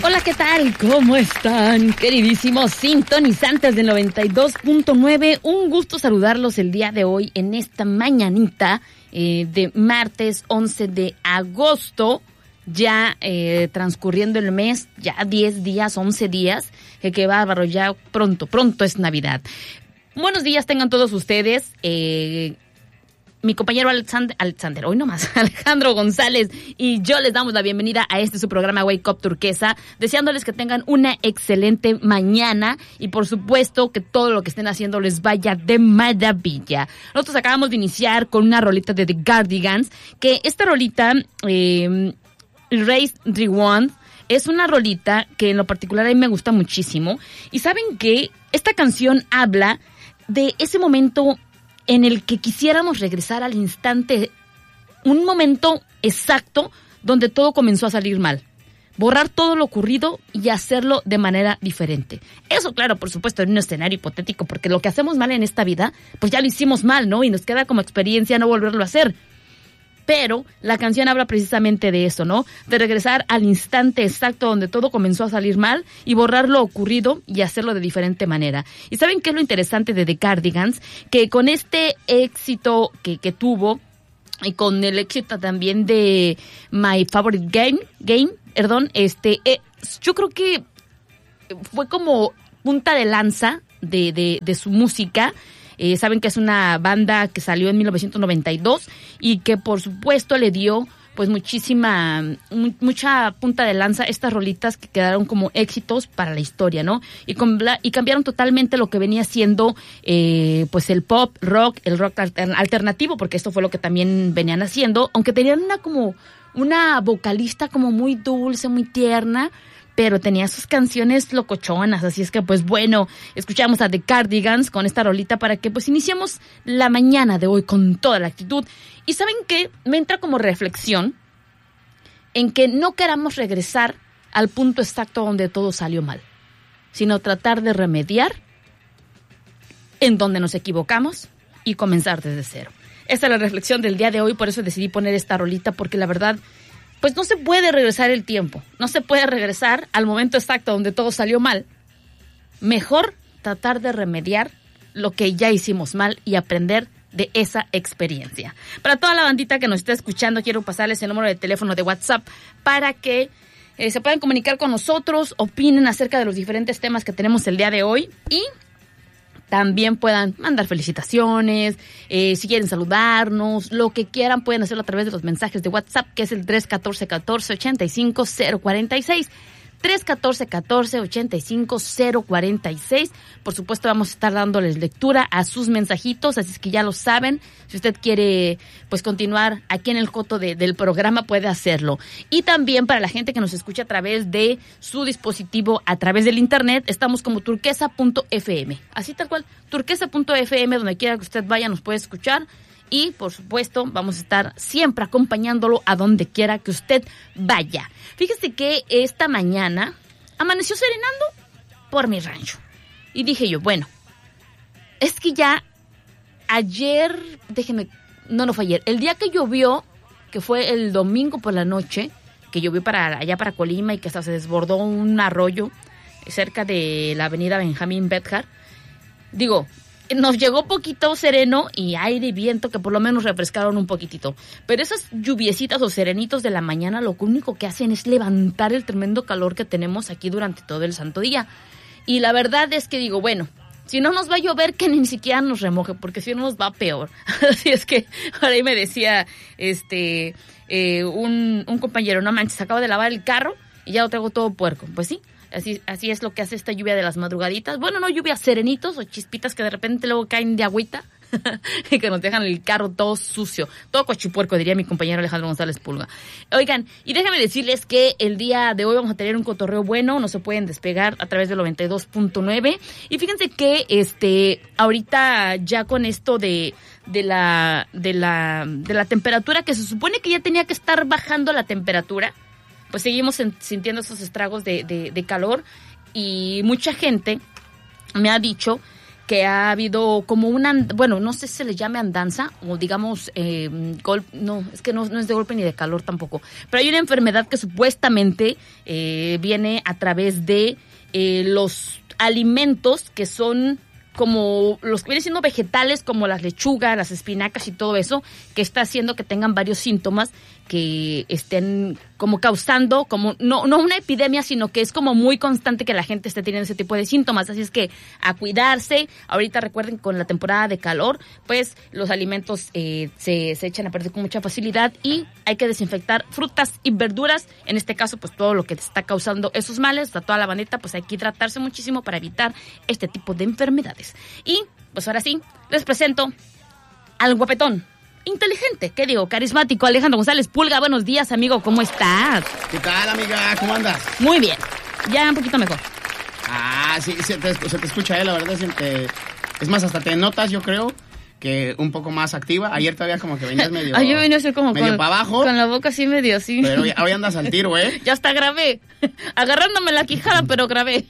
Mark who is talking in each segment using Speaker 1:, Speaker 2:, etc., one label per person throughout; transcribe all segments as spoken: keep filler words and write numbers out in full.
Speaker 1: Hola, ¿qué tal? ¿Cómo están, queridísimos sintonizantes del noventa y dos punto nueve? Un gusto saludarlos el día de hoy en esta mañanita eh, de martes once de agosto, ya eh, transcurriendo el mes, ya diez días, once días, que qué bárbaro, ya pronto, pronto es Navidad. Buenos días tengan todos ustedes. Eh, mi compañero Alexander, Alexander, hoy nomás, Alejandro González y yo les damos la bienvenida a este su programa Wake Up Turquesa, deseándoles que tengan una excelente mañana y por supuesto que todo lo que estén haciendo les vaya de maravilla. Nosotros acabamos de iniciar con una rolita de The Cardigans, que esta rolita, eh, Raise Rewind, es una rolita que en lo particular a mí me gusta muchísimo. Y ¿saben qué? Esta canción habla de ese momento en el que quisiéramos regresar al instante, un momento exacto donde todo comenzó a salir mal. Borrar todo lo ocurrido y hacerlo de manera diferente. Eso, claro, por supuesto, en un escenario hipotético, porque lo que hacemos mal en esta vida, pues ya lo hicimos mal, ¿no? Y nos queda como experiencia no volverlo a hacer. Pero la canción habla precisamente de eso, ¿no? De regresar al instante exacto donde todo comenzó a salir mal y borrar lo ocurrido y hacerlo de diferente manera. ¿Y saben qué es lo interesante de The Cardigans? Que con este éxito que, que tuvo y con el éxito también de My Favorite Game, Game, perdón, este, eh, yo creo que fue como punta de lanza de, de, de su música. Eh, saben que es una banda que salió en mil novecientos noventa y dos y que por supuesto le dio pues muchísima, mu- mucha punta de lanza estas rolitas que quedaron como éxitos para la historia, ¿no? Y, con, y cambiaron totalmente lo que venía siendo eh, pues el pop, rock, el rock alter- alternativo, porque esto fue lo que también venían haciendo, aunque tenían una como una vocalista como muy dulce, muy tierna, pero tenía sus canciones locochonas, así es que pues bueno, escuchamos a The Cardigans con esta rolita para que pues iniciemos la mañana de hoy con toda la actitud. Y ¿saben qué? Me entra como reflexión en que no queramos regresar al punto exacto donde todo salió mal, sino tratar de remediar en donde nos equivocamos y comenzar desde cero. Esta es la reflexión del día de hoy, por eso decidí poner esta rolita, porque la verdad, pues no se puede regresar el tiempo, no se puede regresar al momento exacto donde todo salió mal. Mejor tratar de remediar lo que ya hicimos mal y aprender de esa experiencia. Para toda la bandita que nos está escuchando, quiero pasarles el número de teléfono de WhatsApp para que eh, se puedan comunicar con nosotros, opinen acerca de los diferentes temas que tenemos el día de hoy y también puedan mandar felicitaciones, eh, si quieren saludarnos, lo que quieran pueden hacerlo a través de los mensajes de WhatsApp, que es el tres uno cuatro, uno cuatro, ochenta y cinco cero cuarenta y seis. tres uno cuatro, uno cuatro, ochenta y cinco cero cuarenta y seis. Por supuesto vamos a estar dándoles lectura a sus mensajitos, así es que ya lo saben. Si usted quiere pues continuar aquí en el coto de, del programa, puede hacerlo. Y también para la gente que nos escucha a través de su dispositivo, a través del internet, estamos como turquesa punto efe eme. Así tal cual, turquesa punto efe eme, donde quiera que usted vaya nos puede escuchar. Y, por supuesto, vamos a estar siempre acompañándolo a donde quiera que usted vaya. Fíjese que esta mañana amaneció serenando por mi rancho. Y dije yo, bueno, es que ya ayer, déjenme, no, no fue ayer, el día que llovió, que fue el domingo por la noche, que llovió para allá para Colima y que hasta se desbordó un arroyo cerca de la avenida Benjamín Betjar, digo, nos llegó poquito sereno y aire y viento que por lo menos refrescaron un poquitito. Pero esas lluviecitas o serenitos de la mañana lo único que hacen es levantar el tremendo calor que tenemos aquí durante todo el santo día. Y la verdad es que digo, bueno, si no nos va a llover, que ni siquiera nos remoje, porque si no nos va peor. Así es que por ahí me decía este eh, un, un compañero, no manches, acabo de lavar el carro y ya lo traigo todo puerco. Pues sí. Así, así es lo que hace esta lluvia de las madrugaditas. Bueno, no lluvias serenitos o chispitas que de repente luego caen de agüita y que nos dejan el carro todo sucio, todo cochipuerco, diría mi compañero Alejandro González Pulga. Oigan, y déjenme decirles que el día de hoy vamos a tener un cotorreo bueno, no se pueden despegar a través del noventa y dos punto nueve. Y fíjense que este ahorita ya con esto de de la de la de la temperatura, que se supone que ya tenía que estar bajando la temperatura, pues seguimos en, sintiendo esos estragos de, de, de calor y mucha gente me ha dicho que ha habido como una, bueno, no sé si se le llame andanza o digamos, eh, gol, no, es que no, no es de golpe ni de calor tampoco, pero hay una enfermedad que supuestamente eh, viene a través de eh, los alimentos que son como los que vienen siendo vegetales, como las lechugas, las espinacas y todo eso, que está haciendo que tengan varios síntomas que estén como causando, como no no una epidemia, sino que es como muy constante que la gente esté teniendo ese tipo de síntomas. Así es que a cuidarse. Ahorita recuerden, con la temporada de calor, pues los alimentos eh, se, se echan a perder con mucha facilidad y hay que desinfectar frutas y verduras. En este caso, pues todo lo que está causando esos males, a toda la bandita, pues hay que hidratarse muchísimo para evitar este tipo de enfermedades. Y pues ahora sí, les presento al guapetón, inteligente, ¿qué digo? Carismático, Alejandro González Pulga. Buenos días, amigo, ¿cómo estás?
Speaker 2: ¿Qué tal, amiga? ¿Cómo andas?
Speaker 1: Muy bien, ya un poquito mejor.
Speaker 2: Ah, sí, se te, se te escucha, eh, la verdad, se te, es más, hasta te notas, yo creo, que un poco más activa. Ayer todavía como que venías medio...
Speaker 1: Ay, yo venía así como
Speaker 2: medio
Speaker 1: con,
Speaker 2: para abajo.
Speaker 1: Con la boca así medio así.
Speaker 2: Pero hoy, hoy andas al tiro, ¿eh?
Speaker 1: Ya hasta grabé, agarrándome la quijada, pero grabé.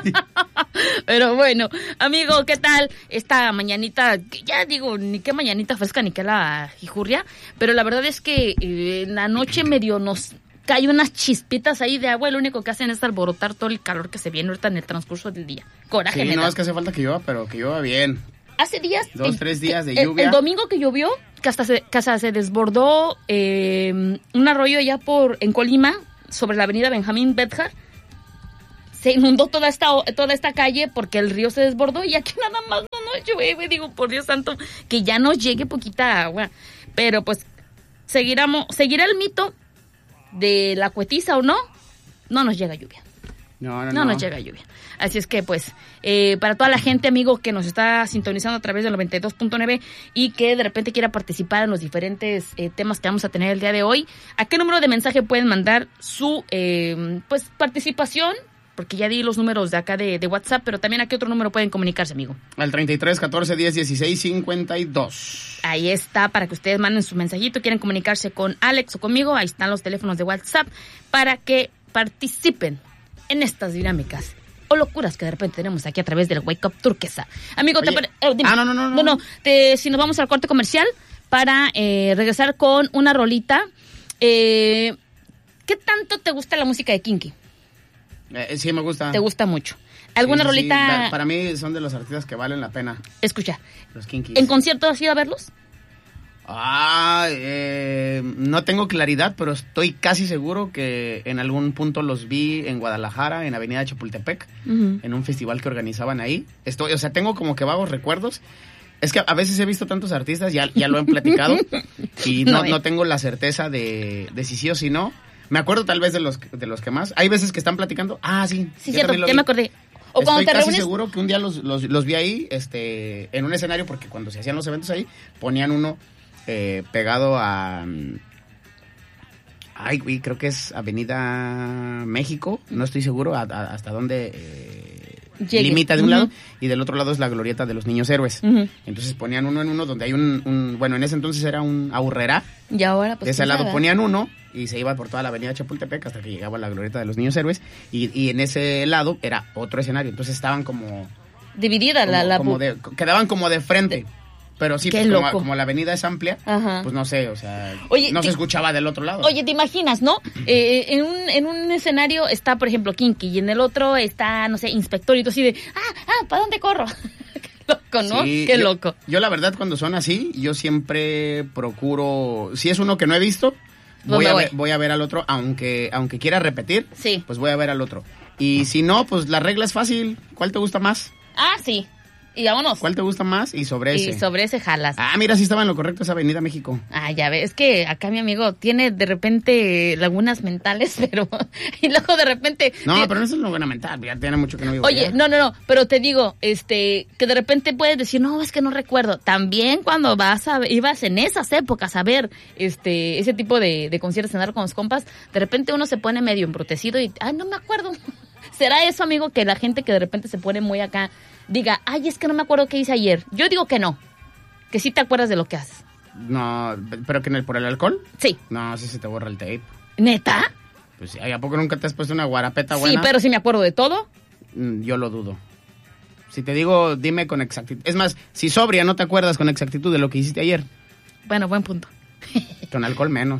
Speaker 1: Pero bueno, amigo, ¿qué tal esta mañanita? Ya digo, ni qué mañanita fresca, ni qué la jijurria, pero la verdad es que eh, en la noche medio nos cae unas chispitas ahí de agua y lo único que hacen es alborotar todo el calor que se viene ahorita en el transcurso del día. Coraje
Speaker 2: Sí,
Speaker 1: me
Speaker 2: no,
Speaker 1: da.
Speaker 2: es que hace falta que llueva, pero que llueva bien.
Speaker 1: Hace días...
Speaker 2: Dos,
Speaker 1: el,
Speaker 2: tres días de
Speaker 1: el,
Speaker 2: lluvia.
Speaker 1: El domingo que llovió, que hasta se, que hasta se desbordó eh, un arroyo allá por en Colima, sobre la avenida Benjamín Betjar. Se inundó toda esta toda esta calle porque el río se desbordó y aquí nada más no nos llueve. Digo, por Dios santo, que ya nos llegue poquita agua. Pero pues, seguiremos, seguirá el mito de la cuetiza o no, no nos llega lluvia.
Speaker 2: No, no,
Speaker 1: No,
Speaker 2: no.
Speaker 1: nos llega lluvia. Así es que, pues, eh, para toda la gente, amigo, que nos está sintonizando a través del noventa y dos punto nueve y que de repente quiera participar en los diferentes eh, temas que vamos a tener el día de hoy, ¿a qué número de mensaje pueden mandar su, eh, pues, participación? Porque ya di los números de acá de, de WhatsApp, pero también ¿a qué otro número pueden comunicarse, amigo?
Speaker 2: Al treinta y tres, catorce, diez, dieciséis, cincuenta y dos.
Speaker 1: Ahí está, para que ustedes manden su mensajito, quieren comunicarse con Alex o conmigo, ahí están los teléfonos de WhatsApp para que participen en estas dinámicas o locuras que de repente tenemos aquí a través del Wake Up Turquesa. Amigo,
Speaker 2: Oye,
Speaker 1: te pare- eh, dime.
Speaker 2: Ah, no, no, no.
Speaker 1: No, no, te, si nos vamos al corte comercial para eh, regresar con una rolita. Eh, ¿Qué tanto te gusta la música de Kinky?
Speaker 2: Eh, sí, me gusta.
Speaker 1: ¿Te gusta mucho? ¿Alguna
Speaker 2: Sí, sí, sí.
Speaker 1: rolita?
Speaker 2: Pa- Para mí son de los artistas que valen la pena.
Speaker 1: Escucha,
Speaker 2: Los Kinkies.
Speaker 1: ¿en concierto has ido a verlos?
Speaker 2: Ah, eh, no tengo claridad, pero estoy casi seguro que en algún punto los vi en Guadalajara, en Avenida Chapultepec,
Speaker 1: Uh-huh.
Speaker 2: en un festival que organizaban ahí. Estoy, o sea, tengo como que vagos recuerdos. Es que a veces he visto tantos artistas, ya, ya lo han platicado, y no,
Speaker 1: No, eh.
Speaker 2: no tengo la certeza de, de si sí o si no. Me acuerdo tal vez de los, de los que más. Hay veces que están platicando. Ah, sí.
Speaker 1: Sí,
Speaker 2: yo
Speaker 1: cierto,
Speaker 2: también lo
Speaker 1: ya
Speaker 2: vi.
Speaker 1: me acordé. O cuando
Speaker 2: Estoy
Speaker 1: te
Speaker 2: casi
Speaker 1: reúnes...
Speaker 2: seguro que un día los, los, los vi ahí, este, en un escenario, porque cuando se hacían los eventos ahí, ponían uno eh, pegado a... Ay, güey, creo que es Avenida México, no estoy seguro a, a, hasta dónde eh, limita de un
Speaker 1: Uh-huh.
Speaker 2: lado, y del otro lado es la glorieta de los niños héroes.
Speaker 1: Uh-huh.
Speaker 2: Entonces ponían uno en uno donde hay un, un bueno, en ese entonces era un Aurrera,
Speaker 1: Y ahora, pues...
Speaker 2: de ese
Speaker 1: quién
Speaker 2: lado
Speaker 1: sabe.
Speaker 2: ponían uno y se iba por toda la avenida Chapultepec hasta que llegaba a la glorieta de los niños héroes, y, y en ese lado era otro escenario, entonces estaban como...
Speaker 1: Dividida
Speaker 2: como-
Speaker 1: la... la
Speaker 2: como
Speaker 1: pu-
Speaker 2: de- quedaban como de frente. Pero sí,
Speaker 1: Qué
Speaker 2: pues, como,
Speaker 1: loco.
Speaker 2: como la avenida es amplia,
Speaker 1: Ajá.
Speaker 2: pues no sé, o sea,
Speaker 1: Oye,
Speaker 2: no
Speaker 1: te-
Speaker 2: se escuchaba del otro lado.
Speaker 1: Oye, ¿te imaginas, no? Eh, en, un, en un escenario está, por ejemplo, Kinky y en el otro está, no sé, Inspector y tú así de, ah, ah, ¿para dónde corro? Qué loco, ¿no?
Speaker 2: Sí,
Speaker 1: Qué
Speaker 2: yo-
Speaker 1: loco.
Speaker 2: Yo la verdad cuando son así, yo siempre procuro, si es uno que no he visto, voy
Speaker 1: me
Speaker 2: a,
Speaker 1: voy.
Speaker 2: ver, voy a ver al otro, aunque aunque quiera repetir,
Speaker 1: Sí.
Speaker 2: pues voy a ver al otro. Y si no, pues la regla es fácil, ¿cuál te gusta más?
Speaker 1: Ah, sí. Y vámonos.
Speaker 2: ¿Cuál te gusta más? Y sobre
Speaker 1: Y
Speaker 2: ese.
Speaker 1: sobre ese jalas.
Speaker 2: Ah, mira, sí estaba en lo correcto esa Avenida México.
Speaker 1: Ah, ya ves, es que acá mi amigo tiene de repente lagunas mentales, pero... Y luego de repente...
Speaker 2: No,
Speaker 1: te-
Speaker 2: pero no es lo fundamental, ya tiene mucho que no vivo
Speaker 1: Oye,
Speaker 2: allá.
Speaker 1: no, no, no, pero te digo, este, que de repente puedes decir, no, es que no recuerdo. También cuando vas a, ibas en esas épocas a ver, este, ese tipo de, de conciertos, cenar con los compas, de repente uno se pone medio embrutecido y, ay, no me acuerdo. ¿Será eso, amigo, que la gente que de repente se pone muy acá diga, ay, es que no me acuerdo qué hice ayer? Yo digo que no, que sí te acuerdas de lo que haces.
Speaker 2: No, pero que en el, por el alcohol.
Speaker 1: Sí.
Speaker 2: No, sí se te borra el tape.
Speaker 1: ¿Neta?
Speaker 2: Pues sí, ¿a poco nunca te has puesto una guarapeta
Speaker 1: Sí,
Speaker 2: buena?
Speaker 1: pero sí me acuerdo de todo.
Speaker 2: Mm, Yo lo dudo. Si te digo, dime con exactitud. Es más, si sobria, no te acuerdas con exactitud de lo que hiciste ayer.
Speaker 1: Bueno, buen punto.
Speaker 2: Con alcohol menos.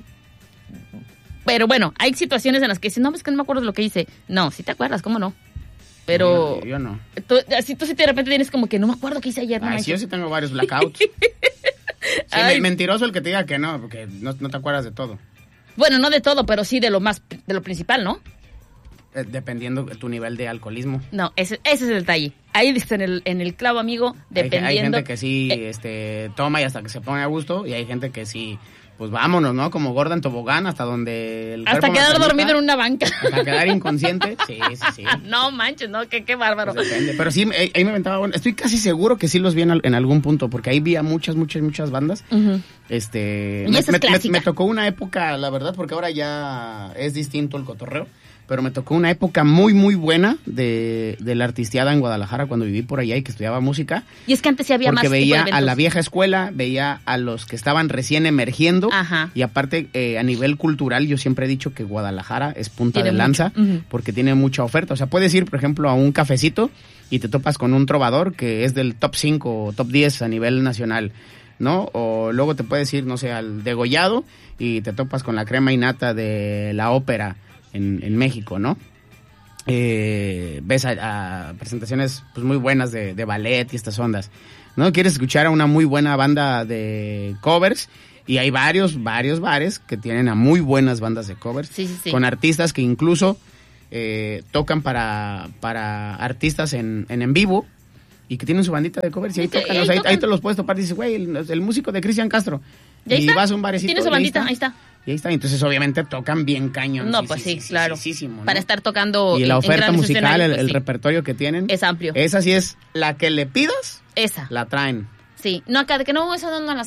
Speaker 1: Pero bueno, hay situaciones en las que dices, no, es que no me acuerdo de lo que hice. No, sí te acuerdas, ¿cómo no? Pero...
Speaker 2: Yo, yo no.
Speaker 1: Tú, así tú sí de repente tienes como que no me acuerdo qué hice ayer. No
Speaker 2: Ay,
Speaker 1: manches.
Speaker 2: sí, yo sí tengo varios blackouts. Sí,
Speaker 1: Ay.
Speaker 2: mentiroso el que te diga que no, porque no, no te acuerdas de todo.
Speaker 1: Bueno, no de todo, pero sí de lo más, de lo principal, ¿no?
Speaker 2: Eh, dependiendo de tu nivel de alcoholismo.
Speaker 1: No, ese, ese es el detalle. Ahí está en el, en el clavo, amigo, dependiendo.
Speaker 2: Hay, hay gente que sí
Speaker 1: eh,
Speaker 2: este, toma y hasta que se pone a gusto, y hay gente que sí, pues vámonos, ¿no? Como gorda en tobogán, hasta donde el
Speaker 1: hasta
Speaker 2: cuerpo
Speaker 1: quedar
Speaker 2: nos permita,
Speaker 1: dormido en una banca.
Speaker 2: hasta quedar inconsciente. Sí, sí, sí.
Speaker 1: No manches, no, qué, qué bárbaro.
Speaker 2: Pues depende. Pero sí, ahí ahí me aventaba, bueno, estoy casi seguro que sí los vi en, al- en algún punto, porque ahí vi a muchas, muchas, muchas bandas.
Speaker 1: Ujú.
Speaker 2: Este,
Speaker 1: Y
Speaker 2: me,
Speaker 1: esa es
Speaker 2: me-
Speaker 1: clásica.
Speaker 2: me tocó una época, la verdad, porque ahora ya es distinto el cotorreo, pero me tocó una época muy, muy buena de, de la artisteada en Guadalajara cuando viví por allá y que estudiaba música,
Speaker 1: Y es que antes sí había
Speaker 2: porque
Speaker 1: más
Speaker 2: veía
Speaker 1: tipo de
Speaker 2: a la
Speaker 1: eventos.
Speaker 2: vieja escuela, veía a los que estaban recién emergiendo,
Speaker 1: Ajá.
Speaker 2: y aparte eh, a nivel cultural yo siempre he dicho que Guadalajara es punta
Speaker 1: Tiene
Speaker 2: de lanza,
Speaker 1: mucho. Ujú.
Speaker 2: porque tiene mucha oferta. O sea, puedes ir, por ejemplo, a un cafecito y te topas con un trovador que es del top cinco o top diez a nivel nacional, ¿no? O luego te puedes ir, no sé, al degollado y te topas con la crema innata de la ópera en, en México, ¿no? Eh, ves a, a presentaciones pues muy buenas de, de ballet y estas ondas, ¿no? Quieres escuchar a una muy buena banda de covers y hay varios, varios bares que tienen a muy buenas bandas de covers,
Speaker 1: Sí, sí, sí.
Speaker 2: con artistas que incluso eh, tocan para, para artistas en, en en vivo y que tienen su bandita de covers y ahí
Speaker 1: Sí,
Speaker 2: tocan,
Speaker 1: ahí
Speaker 2: o sea, ahí,
Speaker 1: tocan.
Speaker 2: ahí te los puedes topar y dices, güey, el, el músico de Cristian Castro.
Speaker 1: Y ahí está.
Speaker 2: vas a un barecito.
Speaker 1: Tiene su
Speaker 2: y ahí
Speaker 1: bandita, ahí está.
Speaker 2: Y ahí está, entonces obviamente tocan bien cañón.
Speaker 1: No, pues sí, claro.
Speaker 2: ¿no?
Speaker 1: Para estar tocando
Speaker 2: Y
Speaker 1: en-
Speaker 2: la
Speaker 1: en
Speaker 2: oferta
Speaker 1: grandes
Speaker 2: musical,
Speaker 1: escenarios,
Speaker 2: el,
Speaker 1: pues
Speaker 2: el
Speaker 1: sí.
Speaker 2: repertorio que tienen.
Speaker 1: Es amplio.
Speaker 2: Esa sí es la que le pidas,
Speaker 1: Esa.
Speaker 2: la traen.
Speaker 1: Sí. No, acá de que no, eso no, no la